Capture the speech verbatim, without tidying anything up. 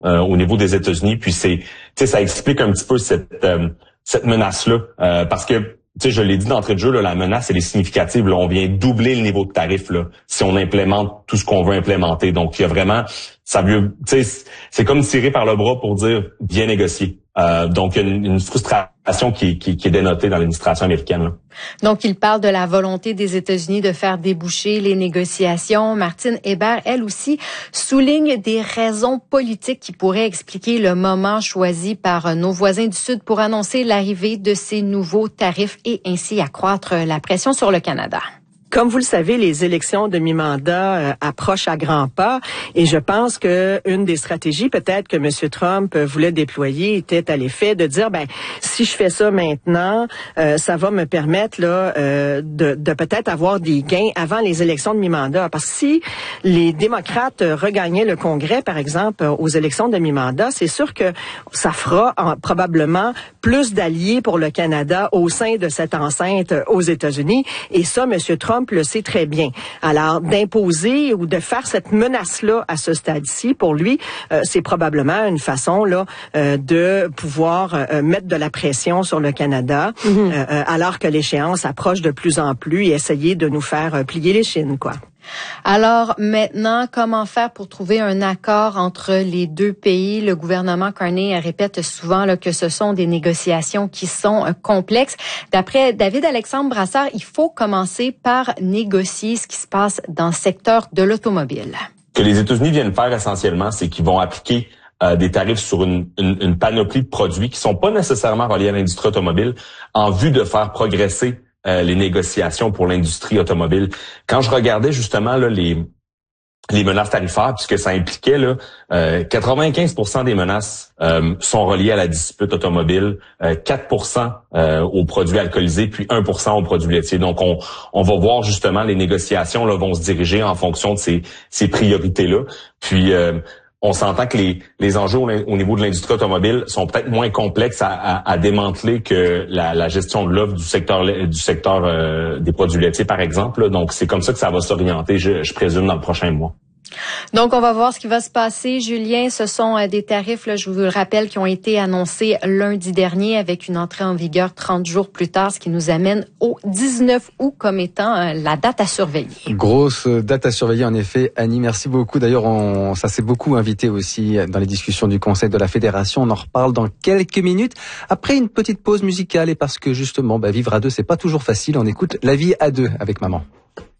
euh, au niveau des États-Unis. Puis c'est, tu sais, ça explique un petit peu cette euh, cette menace-là, euh, parce que, tu sais, je l'ai dit d'entrée de jeu, là, la menace, elle est significative. Là, on vient doubler le niveau de tarif là, si on implémente tout ce qu'on veut implémenter. Donc, il y a vraiment, ça veut, tu sais, c'est comme tirer par le bras pour dire bien négocier. Euh, donc, il y a une, une frustration qui, qui, qui est dénotée dans l'administration américaine. Là. Donc, il parle de la volonté des États-Unis de faire déboucher les négociations. Martine Hébert, elle aussi, souligne des raisons politiques qui pourraient expliquer le moment choisi par nos voisins du Sud pour annoncer l'arrivée de ces nouveaux tarifs et ainsi accroître la pression sur le Canada. Comme vous le savez, les élections de mi-mandat euh, approchent à grands pas et je pense que une des stratégies peut-être que M. Trump voulait déployer était à l'effet de dire, ben si je fais ça maintenant, euh, ça va me permettre là euh, de, de peut-être avoir des gains avant les élections de mi-mandat. Parce que si les démocrates regagnaient le Congrès, par exemple, aux élections de mi-mandat, c'est sûr que ça fera en, probablement plus d'alliés pour le Canada au sein de cette enceinte aux États-Unis. Et ça, M. Trump le sait très bien. Alors, d'imposer ou de faire cette menace-là à ce stade-ci, pour lui, euh, c'est probablement une façon là euh, de pouvoir euh, mettre de la pression sur le Canada, mm-hmm. euh, alors que l'échéance approche de plus en plus et essayer de nous faire euh, plier les chines, quoi. Alors maintenant, comment faire pour trouver un accord entre les deux pays? Le gouvernement Carney répète souvent là, que ce sont des négociations qui sont euh, complexes. D'après David-Alexandre Brassard, il faut commencer par négocier ce qui se passe dans le secteur de l'automobile. Ce que les États-Unis viennent faire essentiellement, c'est qu'ils vont appliquer euh, des tarifs sur une, une, une panoplie de produits qui sont pas nécessairement reliés à l'industrie automobile en vue de faire progresser Euh, les négociations pour l'industrie automobile. Quand je regardais justement là les les menaces tarifaires, puisque ça impliquait là euh, quatre-vingt-quinze pour cent des menaces euh, sont reliées à la dispute automobile, euh, quatre pour cent euh, aux produits alcoolisés, puis un pour cent aux produits laitiers. Donc on on va voir justement les négociations là vont se diriger en fonction de ces ces priorités là. Puis euh, on s'entend que les, les enjeux au, au niveau de l'industrie automobile sont peut-être moins complexes à, à, à démanteler que la, la gestion de l'offre du secteur du secteur euh, des produits laitiers, par exemple. Donc, c'est comme ça que ça va s'orienter, je, je présume, dans le prochain mois. Donc, on va voir ce qui va se passer. Julien, ce sont euh, des tarifs, là, je vous le rappelle, qui ont été annoncés lundi dernier avec une entrée en vigueur trente jours plus tard, ce qui nous amène au dix-neuf août comme étant euh, la date à surveiller. Grosse date à surveiller, en effet. Annie, merci beaucoup. D'ailleurs, on, ça s'est beaucoup invité aussi dans les discussions du Conseil de la Fédération. On en reparle dans quelques minutes. Après une petite pause musicale et parce que justement, bah, vivre à deux, c'est pas toujours facile. On écoute La vie à deux avec maman.